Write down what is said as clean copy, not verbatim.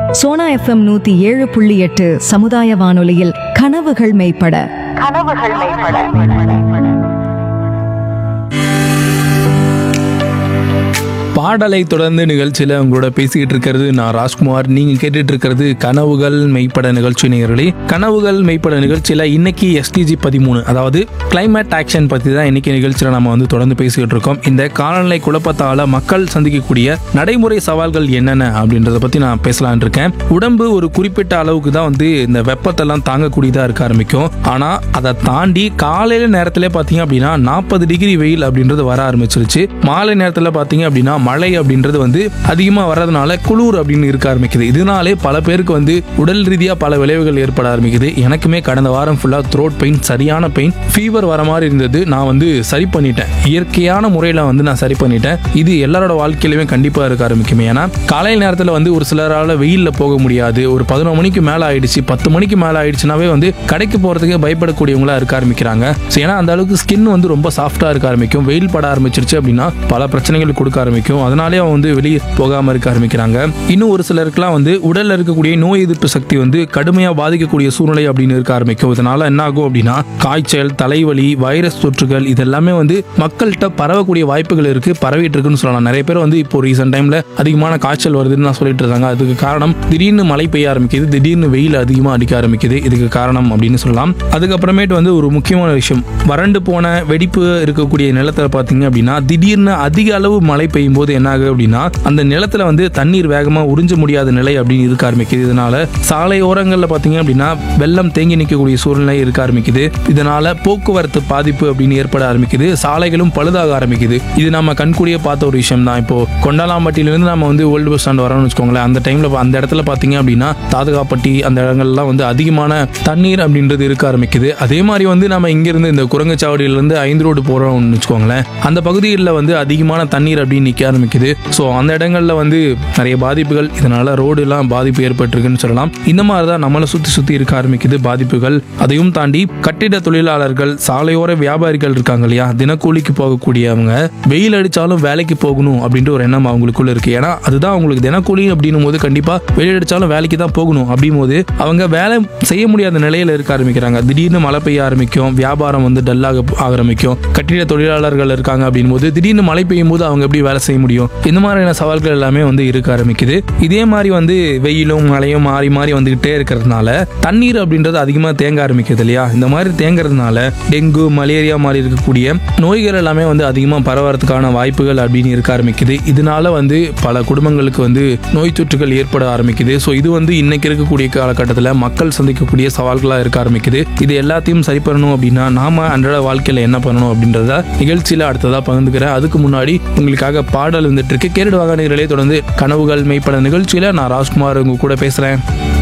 Sona FM 107.8 சமுதாய வானொலியில் கனவுகள் மெய்ப்பட. பாடலை தொடர்ந்து நிகழ்ச்சியில் உங்களோட பேசிக்கிட்டு இருக்கிறது நான் ராஜ்குமார். நீங்க கேட்டுட்டு இருக்கிறது கனவுகள் மெய்ப்பட நிகழ்ச்சி. நேயர்களே, கனவுகள் மெய்ப்பட நிகழ்ச்சியில் இன்னைக்கு SDG 13, அதாவது கிளைமேட் ஆக்ஷன் பத்தி தான் இன்னைக்கு நிகழ்ச்சியில் நம்ம வந்து தொடர்ந்து பேசிக்கிட்டு இருக்கோம். இந்த காலநிலை குழப்பத்தால மக்கள் சந்திக்கக்கூடிய நடைமுறை சவால்கள் என்னென்ன அப்படின்றத பத்தி நான் பேசலான் இருக்கேன். உடம்பு ஒரு குறிப்பிட்ட அளவுக்கு தான் வந்து இந்த வெப்பத்தெல்லாம் தாங்கக்கூடியதா இருக்க ஆரம்பிக்கும். ஆனா அதை தாண்டி காலையில நேரத்துல பாத்தீங்க அப்படின்னா 40 டிகிரி வெயில் அப்படின்றது வர ஆரம்பிச்சிருச்சு. மாலை நேரத்துல பாத்தீங்க அப்படின்னா மழை அப்படின்றது வந்து அதிகமா வர்றதுனால குளிர் அப்படின்னு இருக்க ஆரம்பிக்குது. இதனாலே பல பேருக்கு வந்து உடல் ரீதியா பல விளைவுகள் ஏற்பட ஆரம்பிக்குது. எனக்குமே கடந்த வாரம் ஃபுல்லா த்ரோட் பெயின், சரியான பெயின், ஃபீவர் வர மாதிரி இருந்தது. நான் வந்து சரி பண்ணிட்டேன், இயற்கையான முறையில வந்து நான் சரி பண்ணிட்டேன். இது எல்லாரோட வாழ்க்கையிலுமே கண்டிப்பா இருக்க ஆரம்பிக்குமே. ஏன்னா காலை நேரத்துல வந்து ஒரு சிலரால வெயில்ல போக முடியாது. ஒரு 11 மணிக்கு மேல ஆயிடுச்சு, 10 மணிக்கு மேல ஆயிடுச்சுனாவே வந்து கடைக்கு போறதுக்கு பயப்படக்கூடியவங்களா இருக்க ஆரம்பிக்கிறாங்க. ஏன்னா அந்த அளவுக்கு ஸ்கின் வந்து ரொம்ப சாஃப்டா இருக்க ஆரம்பிக்கும். வெயில் பட ஆரம்பிச்சிருச்சு அப்படின்னா பல பிரச்சனைகள் கொடுக்க ஆரம்பிக்கும். அதனாலே அவங்க வந்து வெளியே போகாம இருக்க ஆரம்பிக்கிறாங்க. இன்னும் ஒரு சிலருக்குலாம் வந்து உடல்ல இருக்கக்கூடிய நோய் எதிர்ப்பு சக்தி வந்து கடுமையா பாதிக்கக்கூடிய சூழ்நிலை அப்படின்னு இருக்க ஆரம்பிக்கும். இதனால என்ன ஆகும் அப்படின்னா காய்ச்சல், தலைவலி, வைரஸ் தொற்றுகள் இதெல்லாமே வந்து மக்கள்கிட்ட பரவக்கூடிய வாய்ப்புகள் இருக்கு, பரவிட்டு இருக்குன்னு சொல்லலாம். நிறைய பேர் வந்து இப்போ ரீசெண்ட் டைம்ல அதிகமான காய்ச்சல் வருதுன்னு நான் சொல்லிட்டு இருக்காங்க. அதுக்கு காரணம் திடீர்னு மழை பெய்ய ஆரம்பிக்குது, திடீர்னு வெயில் அதிகமா அடிக்க ஆரம்பிக்குது. இதுக்கு காரணம் அப்படின்னு சொல்லலாம். அதுக்கப்புறமேட்டு வந்து ஒரு முக்கியமான விஷயம், வறண்டு போன வெடிப்பு இருக்கக்கூடிய நிலத்துல பாத்தீங்க அப்படின்னா திடீர்னு அதிக அளவு மழை பெய்யும் போது என்ன ஆகுது அப்படின்னா அந்த நிலத்துல வந்து தண்ணீர் வேகமா உறிஞ்ச முடியாத நிலை அப்படின்னு இருக்க ஆரம்பிக்குது. இதனால சாலை ஓரங்கள்ல பாத்தீங்க அப்படின்னா வெள்ளம் தேங்கி நிற்கக்கூடிய சூழ்நிலை இருக்க ஆரம்பிக்குது. இதனால போக்குவரத்து பாதிப்பு அப்படின்னு ஏற்பட ஆரம்பிக்குது. சாலைகளும் பழுதாக ஆரம்பிக்குது. இது நம்ம கண்கூடிய பார்த்த ஒரு விஷயம் தான். இப்போ கொண்டாலாம்பட்டியிலிருந்து நம்ம வந்து ஓல்டு பஸ் ஸ்டாண்ட் வரோம்னு வச்சுக்கோங்களேன். அந்த டைம்ல அந்த இடத்துல பாத்தீங்க அப்படின்னா தாதகாப்பட்டி அந்த இடங்கள்லாம் வந்து அதிகமான தண்ணீர் அப்படின்றது இருக்க ஆரம்பிக்குது. அதே மாதிரி வந்து நம்ம இங்கிருந்து இந்த குரங்குச்சாவடியிலிருந்து 5 ரோடு போறோம்னு வச்சுக்கோங்களேன், அந்த பகுதிகளில் வந்து அதிகமான தண்ணீர் அப்படின்னு நிற்க ஆரம்பிக்குது. ஸோ அந்த இடங்கள்ல வந்து நிறைய பாதிப்புகள், இதனால ரோடு எல்லாம் பாதிப்பு ஏற்பட்டிருக்குன்னு சொல்லலாம். இந்த மாதிரி தான் நம்மளை சுத்தி இருக்க ஆரம்பிக்குது பாதிப்புகள். அதையும் தாண்டி கட்டிட தொழிலாளர்கள், சாலையோர வியாபாரிகள் இருக்காங்க இல்லையா, தினக்கூலிக்கு போகக்கூடியவங்க வெயில் அடிச்சாலும் வேலைக்கு போகணும் அப்படின்ற ஒரு எண்ணம் அவங்களுக்குள்ள இருக்கு. ஏன்னா அதுதான் அவங்களுக்கு தினக்கூலி அப்படின்னும் போது கண்டிப்பா வெயில் அடிச்சாலும் வேலைக்கு தான் போகணும். அப்படின் போது அவங்க வேலை செய்ய முடியாத நிலையில இருக்க ஆரம்பிக்கிறாங்க. திடீர்னு மழை பெய்ய ஆரம்பிக்கும், வியாபாரம் வந்து டல்லாக ஆரம்பிக்கும். கட்டிட தொழிலாளர்கள் இருக்காங்க அப்படின் போது திடீர்னு மழை பெய்யும் போது அவங்க எப்படி வேலை செய்ய முடியும்? இந்த மாதிரியான சவால்கள் எல்லாமே வந்து இருக்க ஆரம்பிக்குது. இதே மாதிரி வந்து வெயிலும் மழையும் மாறி மாறி வந்துகிட்டே இருக்கிறதுனால தண்ணீர் அப்படின்றது அதிகமா தேங்க ஆரம்பிக்குது இல்லையா. இந்த மாதிரி தேங்கிறதுனால டெங்கு, மலேரியா மாதிரி இருக்கக்கூடிய நோய்கள் எல்லாமே வந்து அதிகமா பரவறதுக்கான வாய்ப்புகள் அப்படின்னு இருக்க ஆரம்பிக்குது. இதனால வந்து பல குடும்பங்களுக்கு வந்து நோய் தொற்றுகள் ஏற்பட ஆரம்பிக்குது. ஸோ இது வந்து இன்னைக்கு இருக்கக்கூடிய காலகட்டத்தில் மக்கள் சந்திக்கக்கூடிய சவால்களாக இருக்க ஆரம்பிக்குது. இது எல்லாத்தையும் சரி பண்ணணும் அப்படின்னா நாம அன்றாட வாழ்க்கையில என்ன பண்ணணும் அப்படின்றத நிகழ்ச்சியில அடுத்ததா பகிர்ந்துக்கிறேன். அதுக்கு முன்னாடி உங்களுக்காக பாடல் வந்துட்டு இருக்கு, கேட்டுடுவாங்க. நிகழ்ச்சியிலே தொடர்ந்து கனவுகள் மெய்ப்பட நிகழ்ச்சியில நான் ராஜ்குமார் உங்க கூட பேசுறேன்.